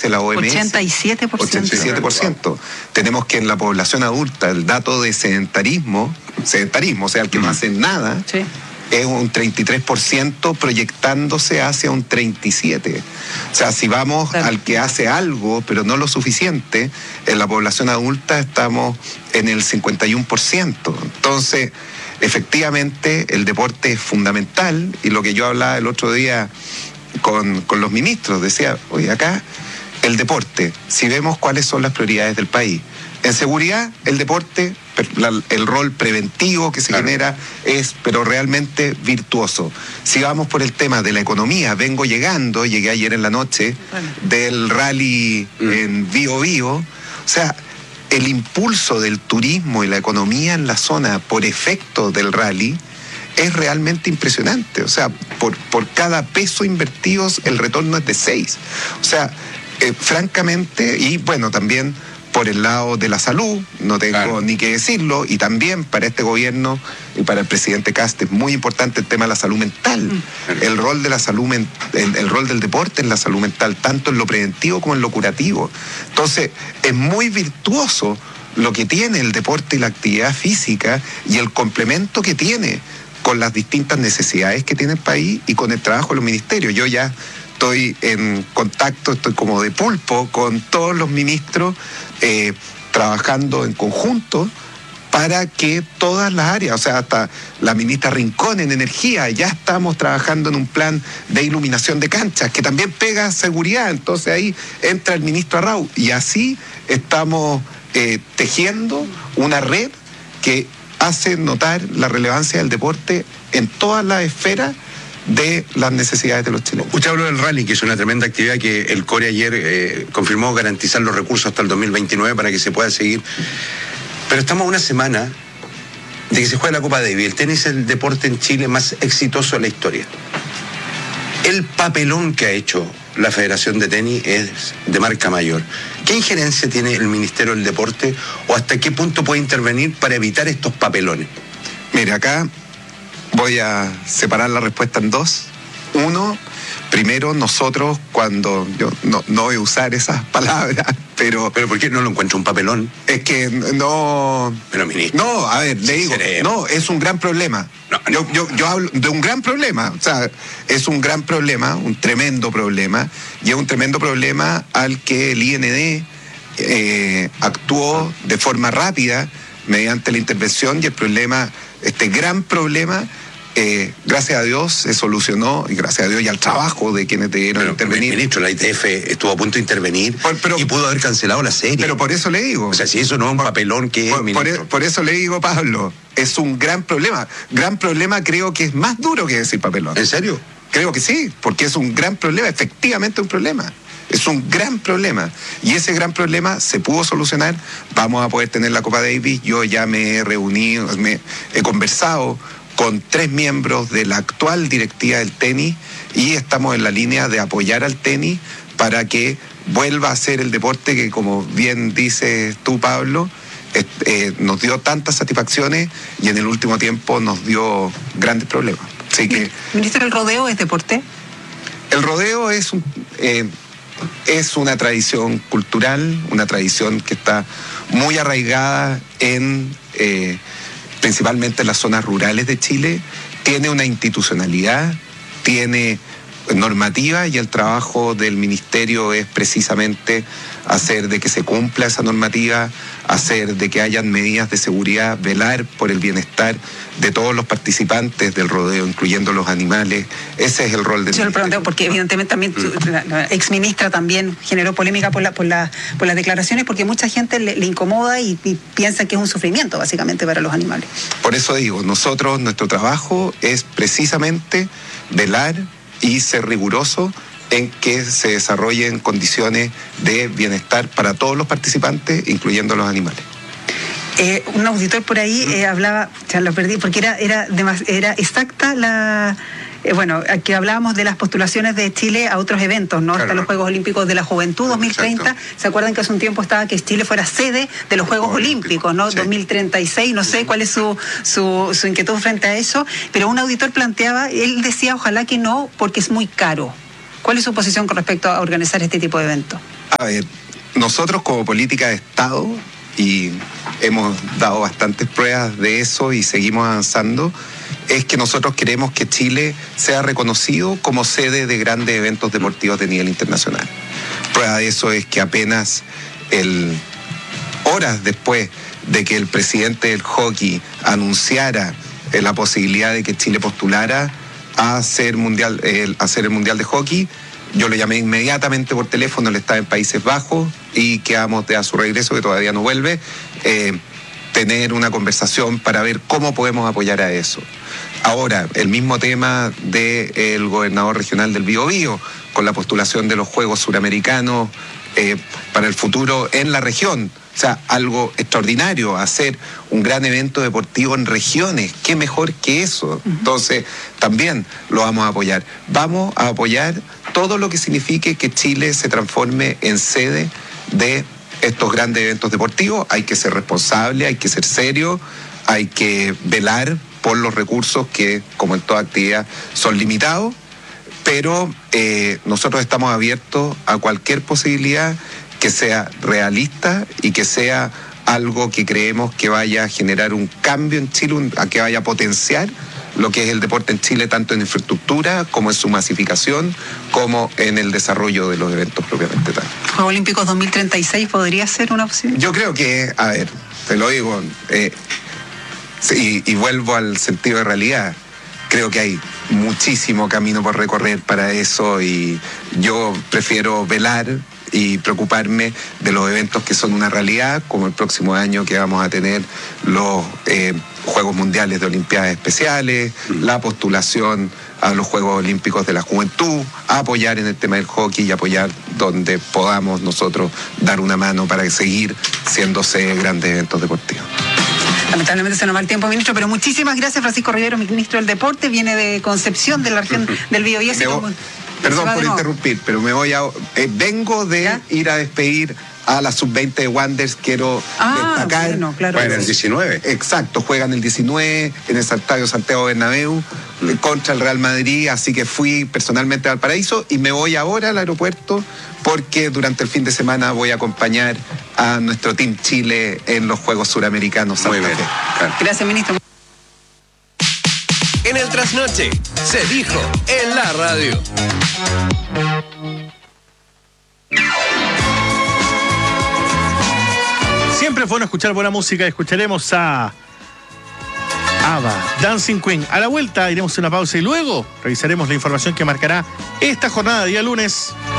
dice la OMS. 87%. 87%. Tenemos que en la población adulta el dato de sedentarismo, o sea, el que no hace nada, sí, es un 33% proyectándose hacia un 37%. O sea, si vamos al que hace algo, pero no lo suficiente, en la población adulta estamos en el 51%. Entonces, efectivamente, el deporte es fundamental, y lo que yo hablaba el otro día con los ministros, decía, oye, acá el deporte, si vemos cuáles son las prioridades del país, en seguridad, el deporte, el rol preventivo que se genera es, pero realmente virtuoso. Si vamos por el tema de la economía, llegué ayer en la noche del rally en Bío Bío, o sea, el impulso del turismo y la economía en la zona por efecto del rally es realmente impresionante. O sea, por cada peso invertido el retorno es de 6. O sea, francamente, y bueno, también por el lado de la salud, no tengo ni que decirlo, y también para este gobierno y para el presidente Kast es muy importante el tema de la salud mental, el rol de la salud, el rol del deporte en la salud mental, tanto en lo preventivo como en lo curativo. Entonces, es muy virtuoso lo que tiene el deporte y la actividad física y el complemento que tiene con las distintas necesidades que tiene el país y con el trabajo de los ministerios. Yo ya estoy en contacto, estoy como de pulpo con todos los ministros, trabajando en conjunto para que todas las áreas, o sea, hasta la ministra Rincón en energía, ya estamos trabajando en un plan de iluminación de canchas, que también pega seguridad, entonces ahí entra el ministro Arrau, y así estamos tejiendo una red que hace notar la relevancia del deporte en todas las esferas de las necesidades de los chilenos. Usted habló del rally, que es una tremenda actividad que el CORE ayer confirmó garantizar los recursos hasta el 2029 para que se pueda seguir. Pero estamos a una semana de que se juega la Copa Davis. El tenis es el deporte en Chile más exitoso de la historia. El papelón que ha hecho la Federación de Tenis es de marca mayor. ¿Qué injerencia tiene el Ministerio del Deporte o hasta qué punto puede intervenir para evitar estos papelones? Mire, acá voy a separar la respuesta en dos. Uno, primero, nosotros cuando, yo no voy a usar esas palabras, pero ¿por qué no lo encuentra un papelón? Es que no... Pero, ministro... No, a ver, le digo, no, es un gran problema. Yo hablo de un gran problema, o sea, es un gran problema, un tremendo problema, y es un tremendo problema al que el IND actuó de forma rápida mediante la intervención, y el problema, este gran problema, gracias a Dios se solucionó, y gracias a Dios y al trabajo de quienes debieron intervenir. Ministro, la ITF estuvo a punto de intervenir y pudo haber cancelado la serie. Pero por eso le digo. O sea, si eso no es un papelón, ¿qué es, ministro? Por eso le digo, Pablo, es un gran problema. Gran problema, creo que es más duro que decir papelón. ¿En serio? Creo que sí, porque es un gran problema, efectivamente un problema. Es un gran problema. Y ese gran problema se pudo solucionar. Vamos a poder tener la Copa Davis. Yo ya me he reunido, he conversado con 3 miembros de la actual directiva del tenis, y estamos en la línea de apoyar al tenis para que vuelva a ser el deporte que, como bien dices tú, Pablo, nos dio tantas satisfacciones y en el último tiempo nos dio grandes problemas. Así que, Ministro, ¿el rodeo es deporte? El rodeo es una tradición cultural, una tradición que está muy arraigada en... principalmente en las zonas rurales de Chile, tiene una institucionalidad, tiene normativa, y el trabajo del ministerio es precisamente hacer de que se cumpla esa normativa, hacer de que hayan medidas de seguridad, velar por el bienestar de todos los participantes del rodeo, incluyendo los animales. Ese es el rol del ministerio. Yo lo pregunté porque evidentemente también la exministra también generó polémica por las declaraciones, porque mucha gente le incomoda y piensa que es un sufrimiento básicamente para los animales. Por eso digo, nuestro trabajo es precisamente velar y ser riguroso en que se desarrollen condiciones de bienestar para todos los participantes, incluyendo los animales. Un auditor por ahí hablaba, ya lo perdí, porque era exacta la... aquí hablábamos de las postulaciones de Chile a otros eventos, ¿no? Hasta los Juegos Olímpicos de la Juventud 2030. Exacto. ¿Se acuerdan que hace un tiempo estaba que Chile fuera sede de los Juegos Olímpicos, ¿no? Sí. 2036, no sé cuál es su inquietud frente a eso, pero un auditor planteaba, él decía ojalá que no, porque es muy caro. ¿Cuál es su posición con respecto a organizar este tipo de eventos? A ver, nosotros como política de Estado, y hemos dado bastantes pruebas de eso y seguimos avanzando, es que nosotros queremos que Chile sea reconocido como sede de grandes eventos deportivos de nivel internacional. Prueba de eso es que apenas horas después de que el presidente del hockey anunciara la posibilidad de que Chile postulara a hacer el Mundial de Hockey, yo lo llamé inmediatamente por teléfono, él estaba en Países Bajos y quedamos a su regreso, que todavía no vuelve, tener una conversación para ver cómo podemos apoyar a eso. Ahora, el mismo tema del gobernador regional del Biobío, con la postulación de los Juegos Suramericanos para el futuro en la región. O sea, algo extraordinario, hacer un gran evento deportivo en regiones. ¿Qué mejor que eso? Entonces, también lo vamos a apoyar. Vamos a apoyar todo lo que signifique que Chile se transforme en sede de estos grandes eventos deportivos. Hay que ser responsable, hay que ser serio, hay que velar por los recursos que, como en toda actividad, son limitados. Pero nosotros estamos abiertos a cualquier posibilidad que sea realista y que sea algo que creemos que vaya a generar un cambio en Chile, que vaya a potenciar lo que es el deporte en Chile, tanto en infraestructura como en su masificación, como en el desarrollo de los eventos propiamente tal. ¿Juegos Olímpicos 2036 podría ser una opción? Yo creo que, a ver, te lo digo, y vuelvo al sentido de realidad. Creo que hay muchísimo camino por recorrer para eso y yo prefiero velar y preocuparme de los eventos que son una realidad, como el próximo año que vamos a tener los Juegos Mundiales de Olimpiadas Especiales, la postulación a los Juegos Olímpicos de la Juventud, a apoyar en el tema del hockey y apoyar donde podamos nosotros dar una mano para seguir siéndose grandes eventos deportivos. Lamentablemente se nos va el tiempo, ministro, pero muchísimas gracias, Francisco Rivero, ministro del Deporte, viene de Concepción, de la región del Biobío. Perdón por interrumpir, pero me voy a... vengo de ¿ya? Ir a despedir a la sub-20 de Wanderers, quiero destacar. Bueno, claro. Bueno, el 19. Exacto, juegan el 19 en el estadio Santiago Bernabéu contra el Real Madrid, así que fui personalmente a Valparaíso y me voy ahora al aeropuerto porque durante el fin de semana voy a acompañar a nuestro Team Chile en los Juegos Suramericanos. Muy bien. Claro. Gracias, ministro. En el Trasnoche se dijo en la radio. Siempre es bueno escuchar buena música. Escucharemos a ABBA, Dancing Queen. A la vuelta iremos a una pausa y luego revisaremos la información que marcará esta jornada de día lunes.